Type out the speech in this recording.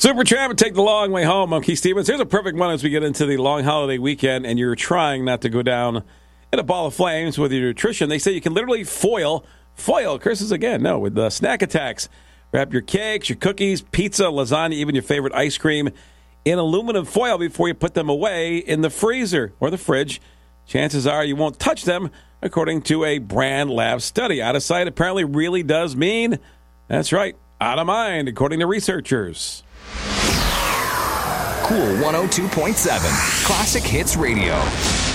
Supertramp and take the long way home. I'm Keith Stevens. Here's a perfect one as we get into the long holiday weekend and you're trying not to go down in a ball of flames with your nutrition. They say you can literally foil curses again, no, with the snack attacks. Wrap your cakes, your cookies, pizza, lasagna, even your favorite ice cream in aluminum foil before you put them away in the freezer or the fridge. Chances are you won't touch them, according to a Brand Lab study. Out of sight apparently really does mean, that's right, out of mind, according to researchers. Cool 102.7 Classic Hits Radio.